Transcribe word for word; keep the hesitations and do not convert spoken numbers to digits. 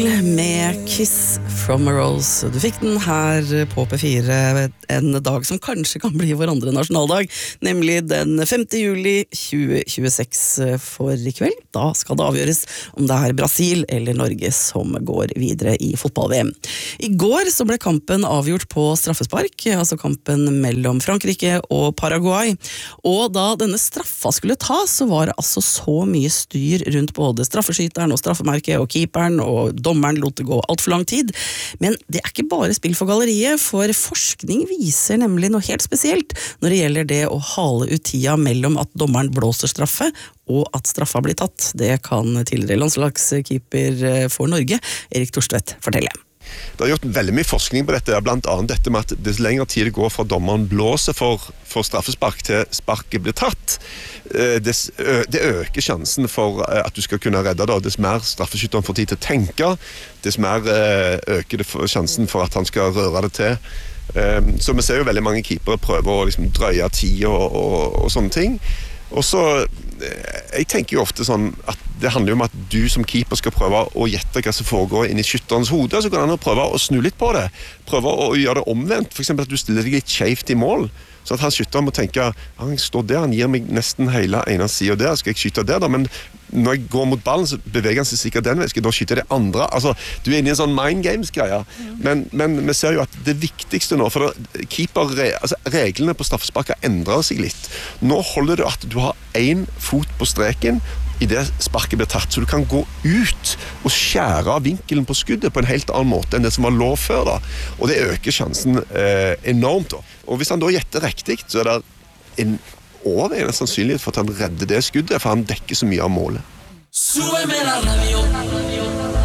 Med Kiss from a Rose. Du fikk den her på P fire en dag som kanskje kan bli vår andre nasjonaldag, nemlig den femte juli tjue tjueseks. For i kveld, da skal det avgjøres om det er Brasil eller Norge som går videre i fotball-V M. I går så ble kampen avgjort på straffespark, altså kampen mellom Frankrike og Paraguay. Og da denne straffa skulle ta, så var det altså så mye styr rundt både straffeskyteren og straffemerket og keeperen, og dommeren lot det gå alt for lang tid. Men det er ikke bare spill for galleriet, for forskning viser nemlig noe helt spesielt når det gjelder det å hale ut tida mellom at dommeren blåser straffe og at straffa blir tatt. Det kan tidligere landslagskeeper for Norge, Erik Thorstvedt, fortelle. Det har gjort veldig mye forskning på dette, blant annet dette med at dess lengre tid det går fra dommeren blåser for, for straffespark til sparket blir tatt, dess, det øker sjansen for at du skal kunne redde det, dess mer straffeskytteren får tid til å tenke, dess mer øker det sjansen for at han skal røre det til. Så vi ser jo veldig mange keepere prøve å liksom drøye tid og, og, og sånne ting. Og så, jeg tenker jo ofte sånn at det handler jo om at du som keeper skal prøve å gjette hva som foregår inn i skytterens hode, så kan han prøve å snu litt på det, prøve å gjøre det omvendt, for eksempel at du stiller deg litt skjevt i mål, så at han skytteren må tenke, han står der, han gir meg nesten hele ene siden der, skal jeg skyte der da, men når jeg går mot ballen så beveger han seg sikkert den veien, skal jeg da skyte det andre, altså du er inne i en sånn mind games-greie, men, men vi ser jo at det viktigste nå, for det, keeper, altså reglene på straffespark har endret seg litt, nå holder det at du har en fot på streken i det sparket blir tatt, så du kan gå ut og skjære av vinkelen på skuddet på en helt annen måte enn det som var lov før da, og det øker sjansen eh, enormt da. Og hvis han da gjetter riktig, så er det en overveiende sannsynlighet for at han redder det skuddet, for han dekker så mye av målet. Súbeme la radio.